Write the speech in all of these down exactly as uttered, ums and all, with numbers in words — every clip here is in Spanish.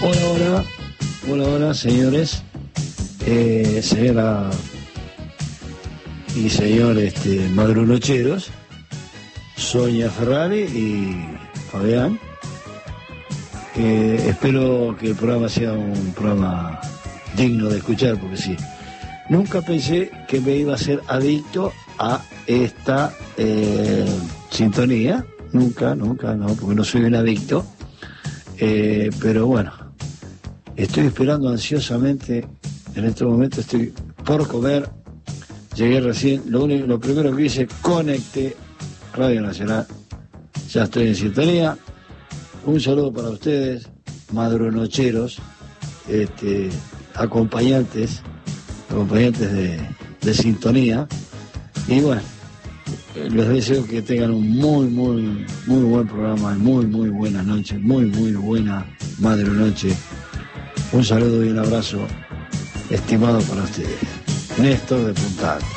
Hola, hola, hola, hola, señores, eh, señora y señor este, madrunocheros, Sonia Ferrari y Fabián. Eh, espero que el programa sea un programa digno de escuchar, porque sí, nunca pensé que me iba a ser adicto a esta eh, sintonía, nunca, nunca, no, porque no soy un adicto, eh, pero bueno. Estoy esperando ansiosamente, en este momento estoy por comer, llegué recién, lo, único, lo primero que hice, conecté Radio Nacional, ya estoy en sintonía, un saludo para ustedes, madrunocheros, este, acompañantes, acompañantes de, de sintonía, y bueno, les deseo que tengan un muy, muy, muy buen programa, muy, muy buenas noches, muy, muy buena madrunoche. Un saludo y un abrazo estimado para ustedes. Néstor de Punta Alta.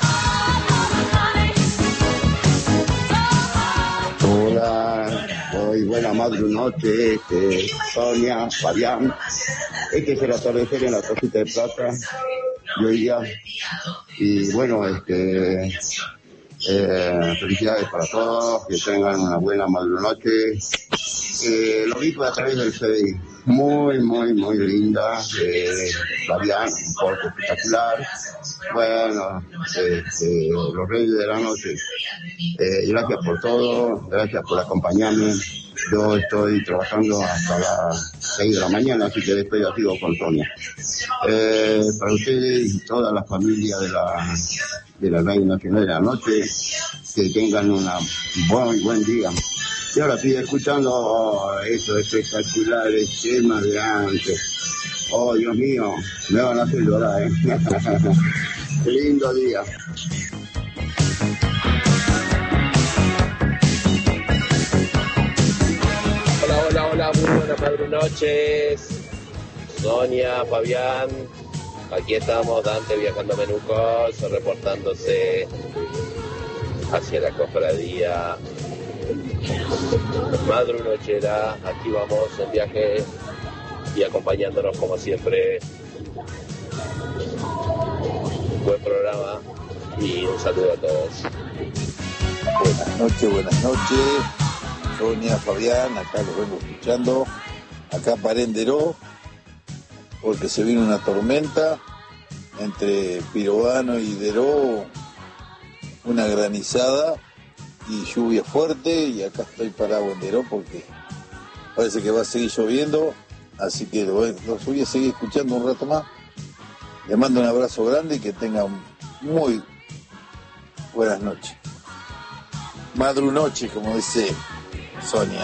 Hola, hoy buena madrunoche, este, Sonia, Fabián. Este es el atardecer en la Tacita de Plata de hoy día. Y bueno, este, eh, felicidades para todos, que tengan una buena madrunoche. Eh, lo vi a través del Facebook. Muy, muy, muy linda, eh, Fabián, un poco espectacular. Bueno, este, los reyes de la noche, eh, gracias por todo, gracias por acompañarme. Yo estoy trabajando hasta las seis de la mañana, así que después ya sigo con Sonia. Eh, para ustedes y toda la familia de la, de la Radio Nacional de la Noche, que tengan un buen, buen día. Y ahora estoy escuchando oh, esos espectaculares temas de antes. Oh, Dios mío, me van a hacer llorar, ¿eh? Qué lindo día. Hola, hola, hola, muy buenas madrunoches. Sonia, Fabián, aquí estamos, Dante viajando a Menucos, reportándose hacia la cofradía madrunochera. Aquí vamos en viaje y acompañándonos como siempre. Buen programa y un saludo a todos. Buenas noches, buenas noches. Sonia, Fabián, acá los vengo escuchando. Acá paré en Deró porque se vino una tormenta entre Pirovano y Deró, una granizada y lluvia fuerte, y acá estoy parado en Deró porque parece que va a seguir lloviendo, así que los voy a seguir escuchando un rato más. Les mando un abrazo grande y que tengan muy buenas noches. Madrunoche, como dice Sonia.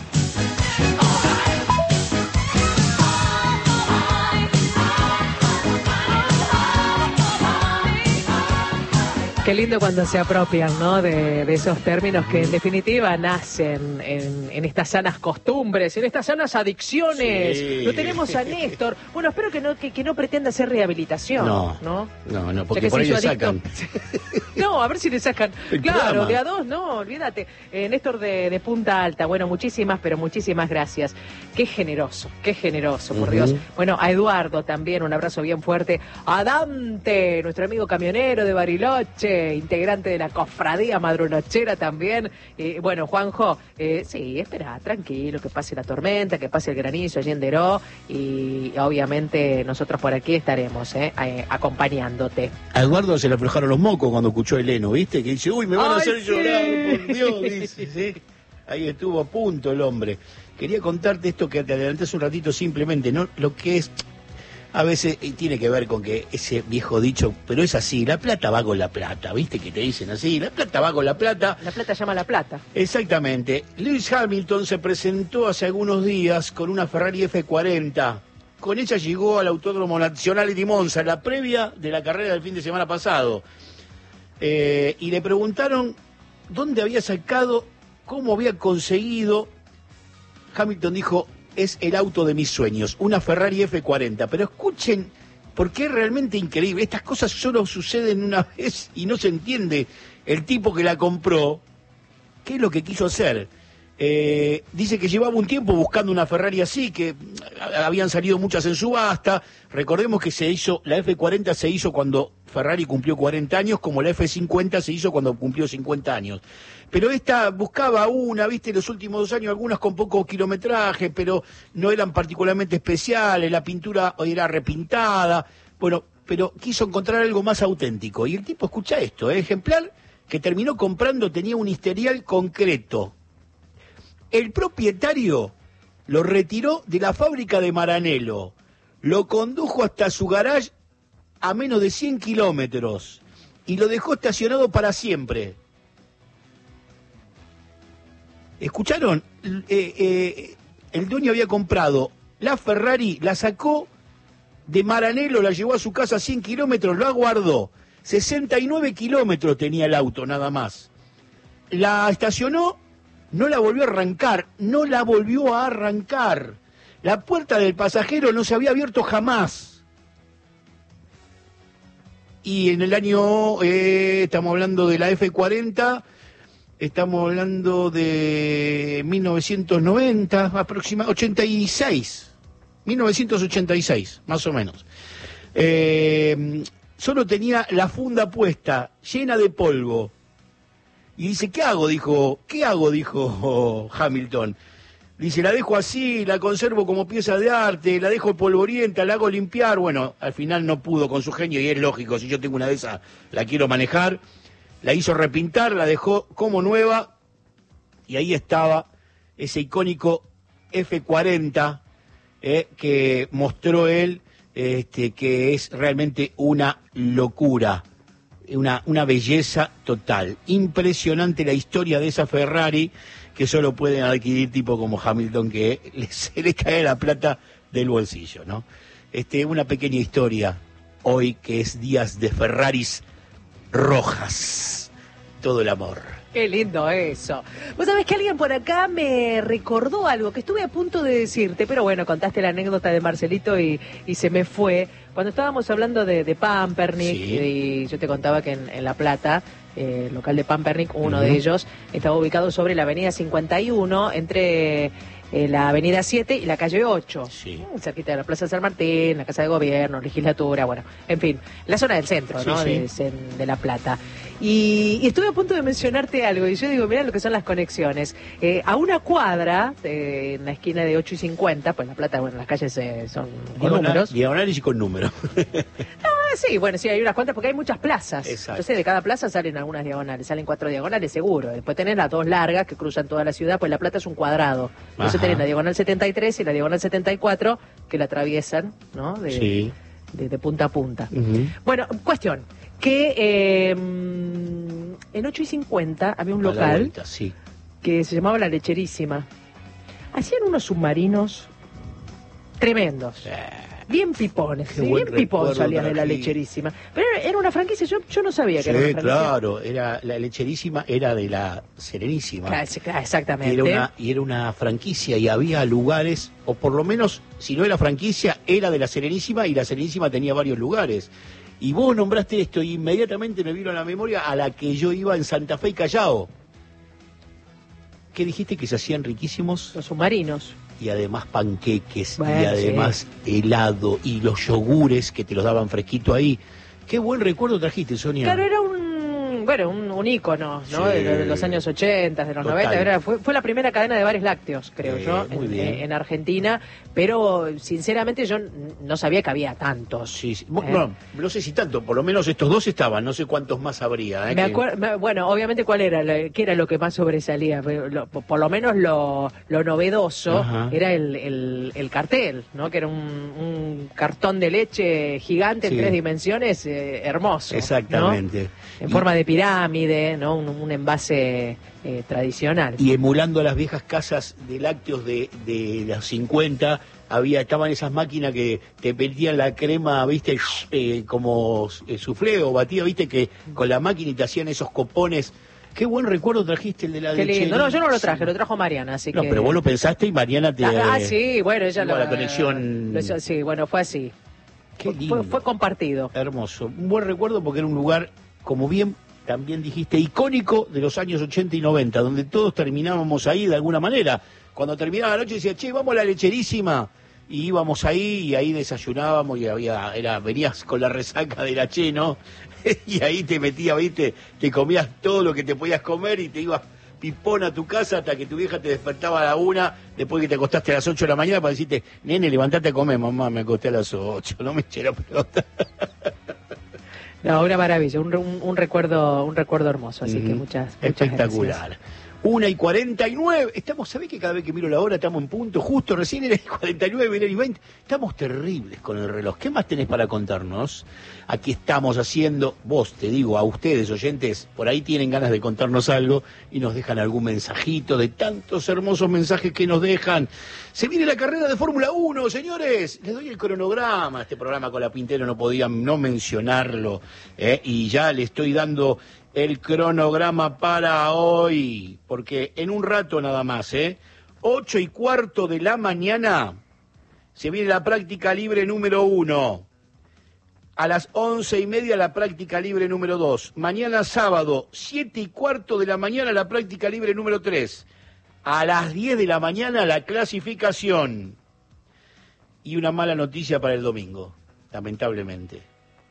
Qué lindo cuando se apropian, ¿no?, de, de esos términos que en definitiva nacen en, en estas sanas costumbres, en estas sanas adicciones. Sí. Lo tenemos a Néstor. Bueno, espero que no que, que no pretenda hacer rehabilitación. No, no, no, no, porque o sea, por ahí le adicto. sacan. No, a ver si le sacan. El Claro, programa. de a dos, no, olvídate. Eh, Néstor de, de Punta Alta, bueno, muchísimas, pero muchísimas gracias. Qué generoso, qué generoso, por Uh-huh. Dios. Bueno, a Eduardo también, un abrazo bien fuerte. A Dante, nuestro amigo camionero de Bariloche, integrante de la cofradía madrunochera también. Eh, bueno, Juanjo, eh, sí, espera, tranquilo, que pase la tormenta, que pase el granizo allí en Deró, y obviamente nosotros por aquí estaremos eh, eh, acompañándote. A Eduardo se le aflojaron los mocos cuando escuchó el heno, ¿viste? Que dice, uy, me van a Ay, hacer sí. llorar, por Dios, dice, ¿sí? Ahí estuvo a punto el hombre. Quería contarte esto que te adelanté hace un ratito simplemente, ¿no? Lo que es, a veces y tiene que ver con que ese viejo dicho, pero es así, la plata va con la plata, ¿viste? Que te dicen así, la plata va con la plata. La plata llama a la plata. Exactamente. Lewis Hamilton se presentó hace algunos días con una Ferrari F cuarenta. Con ella llegó al Autódromo Nacional de Monza, la previa de la carrera del fin de semana pasado. Eh, y le preguntaron dónde había sacado, cómo había conseguido. Hamilton dijo, es el auto de mis sueños, una Ferrari F cuarenta. Pero escuchen, porque es realmente increíble. Estas cosas solo suceden una vez y no se entiende. El tipo que la compró, ¿qué es lo que quiso hacer? Eh, dice que llevaba un tiempo buscando una Ferrari así, que habían salido muchas en subasta. Recordemos que se hizo, la F cuarenta se hizo cuando Ferrari cumplió cuarenta años, como la F cincuenta se hizo cuando cumplió cincuenta años. Pero esta buscaba una, viste, en los últimos dos años, algunas con poco kilometraje, pero no eran particularmente especiales, la pintura era repintada, bueno, pero quiso encontrar algo más auténtico. Y el tipo, escucha esto, ¿eh? Ejemplar que terminó comprando tenía un historial concreto. El propietario lo retiró de la fábrica de Maranello, lo condujo hasta su garage a menos de cien kilómetros y lo dejó estacionado para siempre. ¿Escucharon? Eh, eh, el dueño había comprado la Ferrari, la sacó de Maranello, la llevó a su casa a cien kilómetros, lo aguardó. sesenta y nueve kilómetros tenía el auto, nada más. La estacionó, no la volvió a arrancar, no la volvió a arrancar. La puerta del pasajero no se había abierto jamás. Y en el año, eh, estamos hablando de la F cuarenta, estamos hablando de mil novecientos noventa, aproximadamente, ochenta y seis, mil novecientos ochenta y seis, más o menos. Eh, solo tenía la funda puesta, llena de polvo. Y dice, ¿qué hago? Dijo, ¿qué hago? Dijo Hamilton. Dice, la dejo así, la conservo como pieza de arte, la dejo polvorienta, la hago limpiar. Bueno, al final no pudo con su genio y es lógico, si yo tengo una de esas, la quiero manejar. La hizo repintar, la dejó como nueva y ahí estaba ese icónico F cuarenta eh, que mostró él, este, que es realmente una locura. Una, una belleza total. Impresionante la historia de esa Ferrari que solo pueden adquirir tipo como Hamilton, que le, se le cae la plata del bolsillo, ¿no? Este, una pequeña historia hoy que es días de Ferraris rojas. Todo el amor. Qué lindo eso. Vos sabés que alguien por acá me recordó algo que estuve a punto de decirte, pero bueno, contaste la anécdota de Marcelito y, y se me fue. Cuando estábamos hablando de, de Pampernick, sí. Y yo te contaba que en, en La Plata, eh, el local de Pampernick, uno uh-huh. de ellos, estaba ubicado sobre la avenida cincuenta y uno, entre eh, la avenida siete y la calle ocho, sí. cerquita de la Plaza San Martín, la Casa de Gobierno, Legislatura, bueno, en fin, la zona del centro, sí, ¿no? Sí. De, de La Plata. Y, y estuve a punto de mencionarte algo, y yo digo, mirá lo que son las conexiones. Eh, a una cuadra, eh, en la esquina de ocho y cincuenta, pues La Plata, bueno, las calles eh, son con Diagonal, números. Diagonales y con números. Ah, sí, bueno, sí, hay unas cuantas, porque hay muchas plazas. Exacto. Entonces, de cada plaza salen algunas diagonales, salen cuatro diagonales seguro. Después tenés las dos largas que cruzan toda la ciudad, pues La Plata es un cuadrado. Entonces Ajá. tenés la diagonal setenta y tres y la diagonal setenta y cuatro que la atraviesan, ¿no? De, sí. de, de punta a punta. Uh-huh. Bueno, cuestión, que eh, en ocho y cincuenta había un local vuelta, sí. que se llamaba La Lecherísima. Hacían unos submarinos tremendos. Eh. Bien pipones, sí, bien pipón salían de La Lecherísima. Pero era, era una franquicia, yo, yo no sabía que sí, era una franquicia. Claro, era, La Lecherísima era de La Serenísima. Claro, exactamente. Y era, una, y era una franquicia y había lugares, o por lo menos, si no era franquicia, era de La Serenísima y La Serenísima tenía varios lugares. Y vos nombraste esto y inmediatamente me vino a la memoria a la que yo iba en Santa Fe y Callao. ¿Qué dijiste? Que se hacían riquísimos. Los submarinos. Y además panqueques, bueno, y además sí. helado, y los yogures que te los daban fresquito ahí. Qué buen recuerdo trajiste, Sonia. Claro, era un, bueno, un, un ícono, ¿no? Sí. De, de los años ochenta, de los Total. noventa. Era, fue, fue la primera cadena de bares lácteos, creo eh, yo, en, en Argentina. Pero, sinceramente, yo no sabía que había tantos. Sí, sí. ¿Eh? No, no sé si tanto, por lo menos estos dos estaban, no sé cuántos más habría. ¿eh? Me acuerdo, bueno, obviamente, ¿cuál era? ¿Qué era lo que más sobresalía? Lo, por lo menos lo, lo novedoso Ajá. era el, el, el cartel, ¿no? Que era un, un cartón de leche gigante sí. en tres dimensiones, eh, hermoso. Exactamente. ¿No? En y, forma de pirámide, ¿no? Un, un envase eh, tradicional. Y emulando las viejas casas de lácteos de, de los cincuenta, había, estaban esas máquinas que te metían la crema, viste, eh, como eh, soufflé o batida, viste, que con la máquina y te hacían esos copones. Qué buen recuerdo trajiste el de la Qué leche. lindo. No, yo no lo traje, lo trajo Mariana, así no, que... No, pero vos lo pensaste y Mariana te... Ah, sí, bueno, ella lo... la conexión... Lo, sí, bueno, fue así. Qué lindo. Fue, fue compartido. Hermoso. Un buen recuerdo porque era un lugar, como bien también dijiste, icónico de los años ochenta y noventa, donde todos terminábamos ahí de alguna manera. Cuando terminaba la noche decía, che, vamos a La Lecherísima. y íbamos ahí y ahí desayunábamos y había era venías con la resaca de la Che, ¿no? Y ahí te metías, viste, te comías todo lo que te podías comer y te ibas pipón a tu casa hasta que tu vieja te despertaba a la una, después que te acostaste a las ocho de la mañana para decirte, nene, levantate a comer. Mamá, me acosté a las ocho, no me eché la pelota. No, una maravilla, un, un, un recuerdo un recuerdo hermoso, así mm, que muchas, muchas espectacular. Gracias. Una y cuarenta y nueve, estamos, ¿sabés que cada vez que miro la hora estamos en punto? Justo recién era y cuarenta y nueve, era y veinte, estamos terribles con el reloj. ¿Qué más tenés para contarnos? Aquí estamos haciendo, vos te digo, a ustedes oyentes, por ahí tienen ganas de contarnos algo y nos dejan algún mensajito de tantos hermosos mensajes que nos dejan. Se viene la carrera de Fórmula uno, señores, les doy el cronograma, este programa con la Pintero no podía no mencionarlo, ¿eh? Y ya le estoy dando el cronograma para hoy, porque en un rato nada más, ¿eh? Ocho y cuarto de la mañana se viene la práctica libre número uno. A las once y media la práctica libre número dos. Mañana sábado, siete y cuarto de la mañana la práctica libre número tres. A las diez de la mañana la clasificación. Y una mala noticia para el domingo, lamentablemente.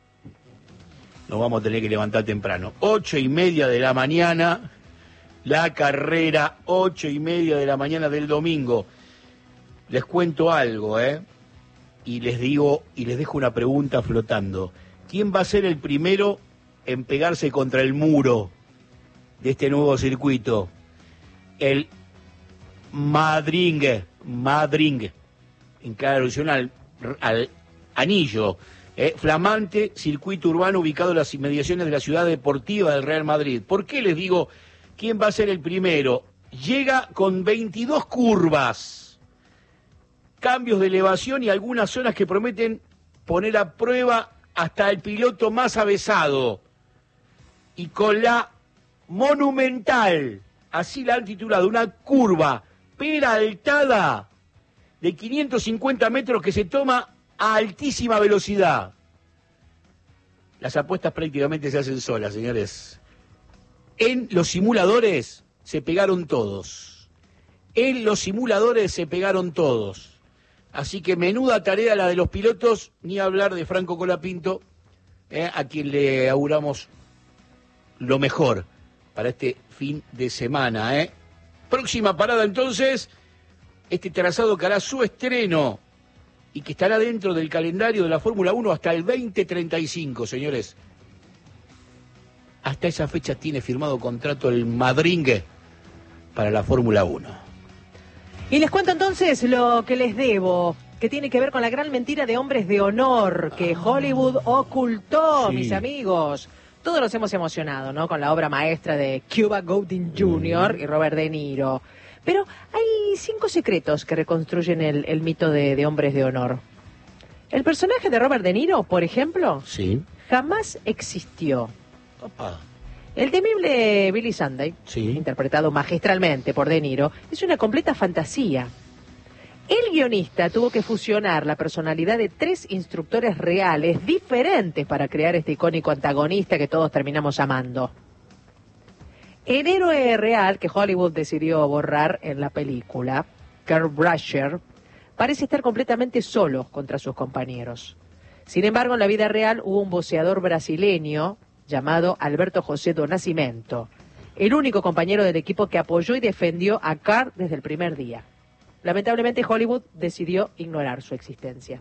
Nos vamos a tener que levantar temprano. Ocho y media de la mañana, la carrera, ocho y media de la mañana del domingo. Les cuento algo, ¿eh? Y les digo, y les dejo una pregunta flotando. ¿Quién va a ser el primero en pegarse contra el muro de este nuevo circuito? El Madringue, Madringue, en clara alusión al, al anillo. Eh, flamante circuito urbano ubicado en las inmediaciones de la ciudad deportiva del Real Madrid. ¿Por qué les digo quién va a ser el primero? Llega con veintidós curvas, cambios de elevación y algunas zonas que prometen poner a prueba hasta el piloto más avesado. Y con la monumental, así la han titulado, una curva peraltada de quinientos cincuenta metros que se toma a altísima velocidad. Las apuestas prácticamente se hacen solas, señores. En los simuladores se pegaron todos. En los simuladores se pegaron todos. Así que menuda tarea la de los pilotos, ni hablar de Franco Colapinto, eh, a quien le auguramos lo mejor para este fin de semana. Eh. Próxima parada entonces, este trazado que hará su estreno y que estará dentro del calendario de la Fórmula uno hasta el veinte treinta y cinco, señores. Hasta esa fecha tiene firmado contrato el Madringue para la Fórmula uno. Y les cuento entonces lo que les debo, que tiene que ver con la gran mentira de hombres de honor que ah, Hollywood ocultó, sí. Mis amigos. Todos nos hemos emocionado, ¿no? Con la obra maestra de Cuba Gooding junior Mm. y Robert De Niro. Pero hay cinco secretos que reconstruyen el, el mito de, de hombres de honor. El personaje de Robert De Niro, por ejemplo, sí. jamás existió. Opa. El temible Billy Sunday, sí. interpretado magistralmente por De Niro, es una completa fantasía. El guionista tuvo que fusionar la personalidad de tres instructores reales diferentes para crear este icónico antagonista que todos terminamos amando. El héroe real que Hollywood decidió borrar en la película, Kurt Brasher, parece estar completamente solo contra sus compañeros. Sin embargo, en la vida real hubo un boxeador brasileño llamado Alberto José do Nascimento, el único compañero del equipo que apoyó y defendió a Kurt desde el primer día. Lamentablemente, Hollywood decidió ignorar su existencia.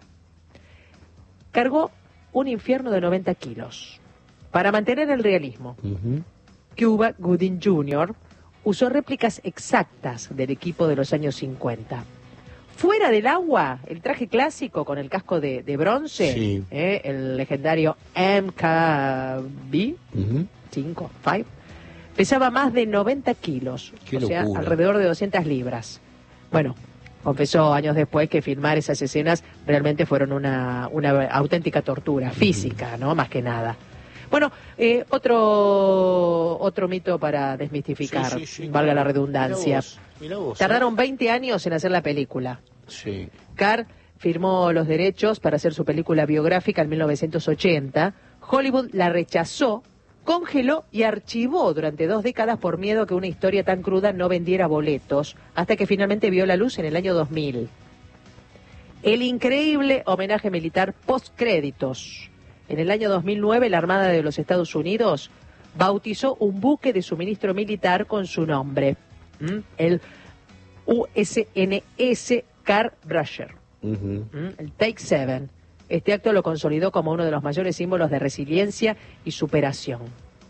Cargó un infierno de noventa kilos. Para mantener el realismo, uh-huh. Cuba Gooding junior usó réplicas exactas del equipo de los años cincuenta. Fuera del agua, el traje clásico con el casco de, de bronce, sí. eh, el legendario M K B cinco, uh-huh. pesaba más de noventa kilos, Qué o sea, locura. Alrededor de doscientas libras. Bueno, confesó años después que filmar esas escenas realmente fueron una, una auténtica tortura física, ¿no? Más que nada. Bueno, eh, otro otro mito para desmistificar, sí, sí, sí, valga claro. la redundancia. Mirá vos, mirá vos, Tardaron ¿eh? veinte años en hacer la película. Sí. Carr firmó los derechos para hacer su película biográfica en mil novecientos ochenta. Hollywood la rechazó, congeló y archivó durante dos décadas por miedo a que una historia tan cruda no vendiera boletos, hasta que finalmente vio la luz en el año dos mil. El increíble homenaje militar postcréditos. En el año dos mil nueve, la Armada de los Estados Unidos bautizó un buque de suministro militar con su nombre, ¿Mm? el U S N S Carl Brasher, Uh-huh. ¿Mm? el Take Seven. Este acto lo consolidó como uno de los mayores símbolos de resiliencia y superación.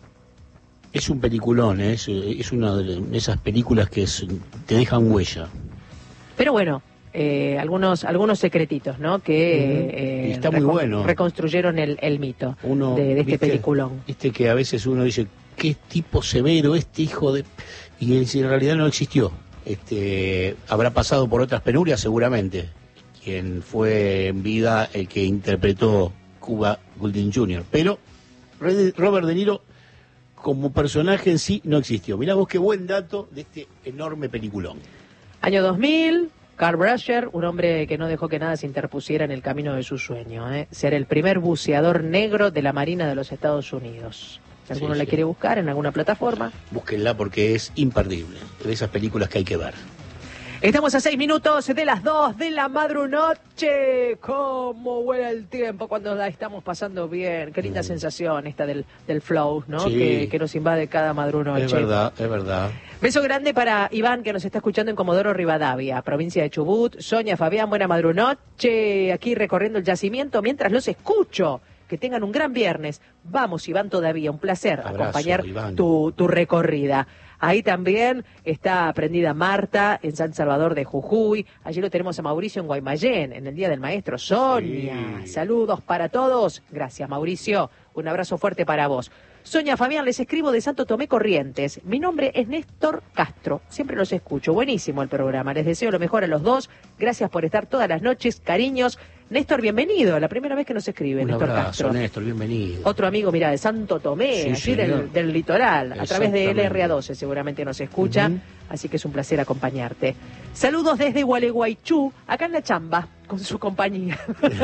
Es un peliculón, ¿eh? es, es una de esas películas que es, te dejan huella. Pero bueno, eh, algunos algunos secretitos, ¿no? Que uh-huh. eh, está muy recon- bueno. reconstruyeron el, el mito Uno, de, de este ¿viste? peliculón. Viste que a veces uno dice, qué tipo severo este hijo de... Y en realidad no existió. Este, habrá pasado por otras penurias seguramente. Quien fue en vida el que interpretó Cuba Gooding junior Pero Robert De Niro como personaje en sí no existió. Mirá vos qué buen dato de este enorme peliculón. Año dos mil, Carl Brasher, un hombre que no dejó que nada se interpusiera en el camino de su sueño, ¿eh? Ser el primer buceador negro de la Marina de los Estados Unidos. Si alguno Sí, la sí. quiere buscar en alguna plataforma. Búsquenla porque es imperdible. De esas películas que hay que ver. Estamos a seis minutos de las dos de la madrunoche. ¿Cómo vuela el tiempo cuando la estamos pasando bien? Qué linda Mm. sensación esta del, del flow, ¿no? Sí. Que, que nos invade cada madrunoche. Es verdad, es verdad. Beso grande para Iván, que nos está escuchando en Comodoro Rivadavia, provincia de Chubut. Sonia, Fabián, buena madrunoche. Aquí recorriendo el yacimiento mientras los escucho. Que tengan un gran viernes. Vamos, Iván, todavía. Un placer Abrazo, acompañar Iván. tu, tu recorrida. Ahí también está prendida Marta en San Salvador de Jujuy. Allí lo tenemos a Mauricio en Guaymallén, en el Día del Maestro. Sonia, Sí. saludos para todos. Gracias, Mauricio. Un abrazo fuerte para vos. Sonia, Fabián, les escribo de Santo Tomé, Corrientes. Mi nombre es Néstor Castro. Siempre los escucho. Buenísimo el programa. Les deseo lo mejor a los dos. Gracias por estar todas las noches. Cariños. Néstor, bienvenido. La primera vez que nos escribe, Un Néstor abrazo, Castro. Néstor, bienvenido. Otro amigo, mira, de Santo Tomé, Sí, allí del, señor. del litoral, a través de Exactamente. L R A doce seguramente nos escucha, Ujú. así que es un placer acompañarte. Saludos desde Gualeguaychú, acá en la chamba, con su compañía.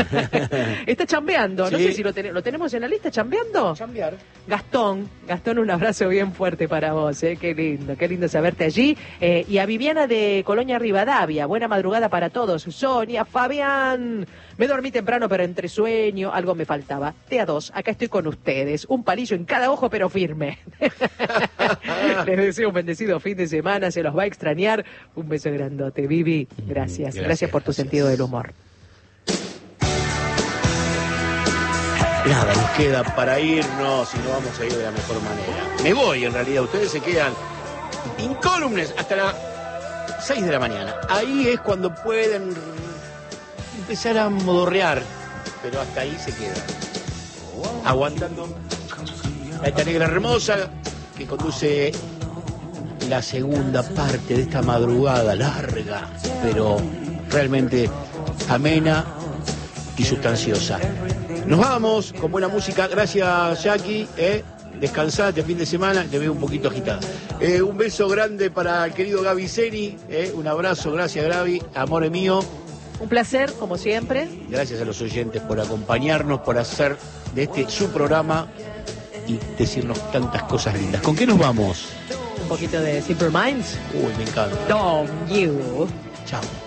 Está chambeando, no Sí. sé si lo, ten- lo tenemos en la lista, chambeando. Cambiar. Gastón, Gastón, un abrazo bien fuerte para vos, ¿eh? Qué lindo, qué lindo saberte allí. Eh, y a Viviana de Colonia Rivadavia, buena madrugada para todos. Sonia, Fabián, me dormí temprano pero entre sueño, algo me faltaba. T A dos, acá estoy con ustedes, un palillo en cada ojo pero firme. Les deseo un bendecido fin de semana, se los va a extrañar. Un beso grandote, Vivi, gracias, gracias, gracias, por tu gracias. sentido del humor. Nada, nos queda para irnos y nos vamos a ir de la mejor manera. Me voy en realidad, ustedes se quedan incólumes hasta las seis de la mañana. Ahí es cuando pueden empezar a modorrear, pero hasta ahí se quedan. Aguantando a esta negra hermosa que conduce la segunda parte de esta madrugada larga, pero realmente amena y sustanciosa. Nos vamos con buena música. Gracias, Jackie. ¿eh? Descansá este fin de semana. Te veo un poquito agitada. Eh, un beso grande para el querido Gaby Ceni. ¿eh? Un abrazo. Gracias, Gaby. Amor mío. Un placer, como siempre. Gracias a los oyentes por acompañarnos, por hacer de este su programa y decirnos tantas cosas lindas. ¿Con qué nos vamos? Un poquito de Simple Minds. Uy, me encanta. Don't you. Chao.